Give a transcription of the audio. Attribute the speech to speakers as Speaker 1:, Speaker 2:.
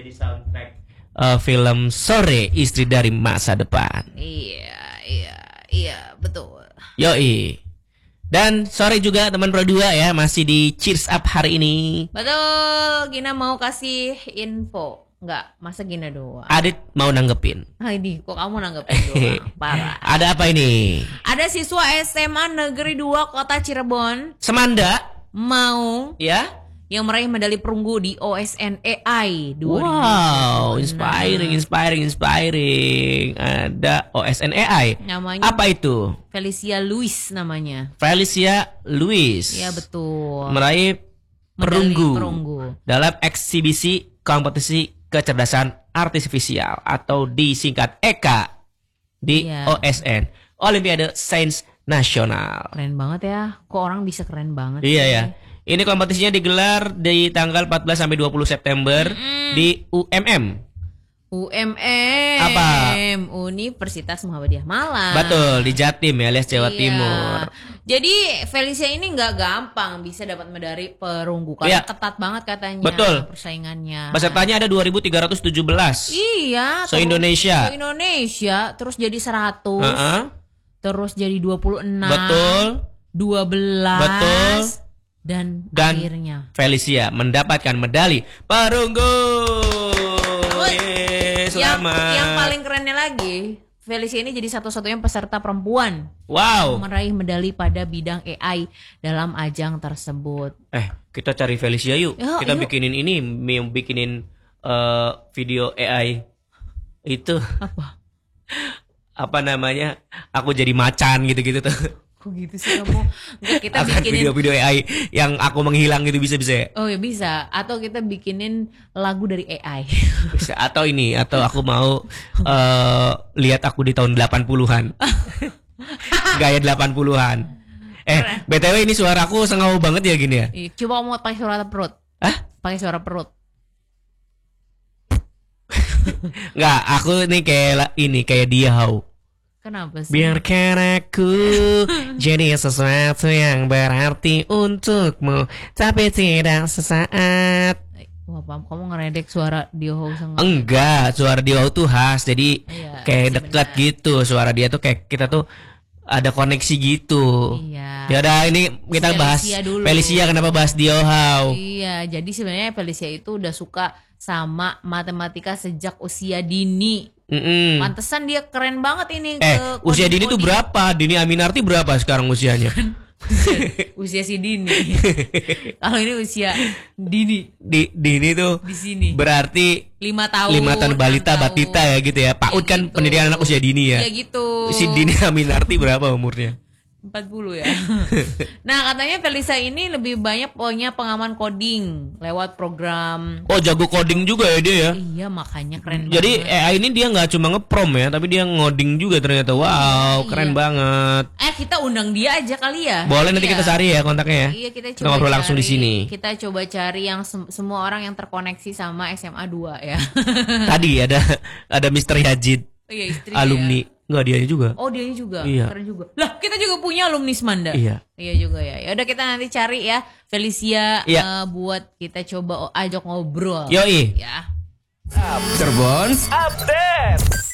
Speaker 1: jadi soundtrack film Sore Istri dari Masa Depan.
Speaker 2: Iya, betul.
Speaker 1: Yoi. Dan sore juga teman Pro 2 ya, masih di Cheers Up hari ini.
Speaker 2: Betul, Gina mau kasih info. Enggak, masa Gina doang.
Speaker 1: Adit mau nanggepin.
Speaker 2: Ini kok kamu nanggepin doang? Parah.
Speaker 1: Ada apa ini?
Speaker 2: Ada siswa SMA Negeri 2 Kota Cirebon,
Speaker 1: Semanda
Speaker 2: mau
Speaker 1: ya,
Speaker 2: yang meraih medali perunggu di OSN AI 2000.
Speaker 1: Wow, inspiring. Ada OSN AI.
Speaker 2: Namanya
Speaker 1: apa itu?
Speaker 2: Felicia Luis namanya.
Speaker 1: Felicia Luis.
Speaker 2: Iya betul.
Speaker 1: Meraih
Speaker 2: Medali
Speaker 1: perunggu dalam eksibisi kompetisi kecerdasan artifisial atau disingkat EKA di OSN, Olimpiade Sains Nasional.
Speaker 2: Keren banget ya. Kok orang bisa keren banget?
Speaker 1: Iya ya. Ini kompetisinya digelar di tanggal 14 sampai 20 September di UMM. Apa?
Speaker 2: Universitas Muhammadiyah Malang.
Speaker 1: Betul, di Jatim ya, alias Jawa Timur.
Speaker 2: Jadi Felicia ini nggak gampang bisa dapat medali perunggu karena ketat banget katanya.
Speaker 1: Betul.
Speaker 2: Persaingannya.
Speaker 1: Pesertanya ada 2.317.
Speaker 2: Iya.
Speaker 1: Indonesia.
Speaker 2: Terus jadi 100. Terus jadi 26.
Speaker 1: Betul.
Speaker 2: 12.
Speaker 1: Betul.
Speaker 2: Dan akhirnya
Speaker 1: Felicia mendapatkan medali perunggu. Selamat.
Speaker 2: Yang paling kerennya lagi, Felicia ini jadi satu-satunya peserta perempuan
Speaker 1: yang
Speaker 2: meraih medali pada bidang AI dalam ajang tersebut.
Speaker 1: Kita cari Felicia yuk. Kita
Speaker 2: yuk.
Speaker 1: bikinin video AI itu. Apa namanya? Aku jadi macan gitu-gitu tuh.
Speaker 2: Kok gitu sih kamu? Enggak, kita bikinin
Speaker 1: video-video AI yang aku menghilang gitu bisa ya?
Speaker 2: Oh ya bisa. Atau kita bikinin lagu dari AI.
Speaker 1: Bisa. Atau aku mau lihat aku di tahun 80-an. Gaya 80-an. BTW ini suaraku sengau banget ya gini ya?
Speaker 2: Coba mau pakai suara perut. Pakai suara perut.
Speaker 1: Enggak, aku nih kayak Diau.
Speaker 2: Kenapa sih?
Speaker 1: Biarkan aku jadi sesuatu yang berarti untukmu, tapi tidak sesaat.
Speaker 2: Wah, kamu ngeredek suara Dio Hong.
Speaker 1: Enggak, suara Dio tuh khas, jadi kayak dekat gitu. Suara dia tuh kayak kita tuh ada koneksi gitu.
Speaker 2: Iya.
Speaker 1: Ya udah, ini kita bahas Felicia. Kenapa bahas Dio Hao?
Speaker 2: Iya, jadi sebenarnya Felicia itu udah suka sama matematika sejak usia dini. Pantesan dia keren banget ini.
Speaker 1: Usia dini tuh berapa? Dini Aminarti berapa sekarang usianya?
Speaker 2: Usia si Dini. Kalau ini usia Dini.
Speaker 1: Dini tuh
Speaker 2: di sini.
Speaker 1: Berarti
Speaker 2: 5 tahun.
Speaker 1: 5 tahun balita, batita ya gitu ya. PAUD kan gitu. Pendidikan anak usia dini ya.
Speaker 2: Iya gitu.
Speaker 1: Si Dini Aminarti berapa umurnya?
Speaker 2: 40 ya. Nah, katanya Felicia ini lebih banyak punya pengalaman coding lewat program.
Speaker 1: Oh, jago coding juga ya dia ya?
Speaker 2: Iya, makanya keren.
Speaker 1: Jadi AI ini dia nggak cuma ngeprom ya, tapi dia ngoding juga ternyata. Wow, keren banget.
Speaker 2: Kita undang dia aja kali ya.
Speaker 1: Boleh, nanti kita cari ya kontaknya ya.
Speaker 2: Iya, kita coba
Speaker 1: ngobrol langsung di sini.
Speaker 2: Kita coba cari yang semua orang yang terkoneksi sama SMA 2 ya.
Speaker 1: Tadi ada Mr. Yajid. Alumni. Enggak, dia juga.
Speaker 2: Oh, dia juga.
Speaker 1: Iya.
Speaker 2: Keren juga. Lah, kita juga punya alumni Semanda.
Speaker 1: Iya.
Speaker 2: Iya juga ya. Ya udah, kita nanti cari ya Felicia buat kita coba ajak ngobrol.
Speaker 1: Yoi.
Speaker 2: Ya.
Speaker 3: Cirebon Update.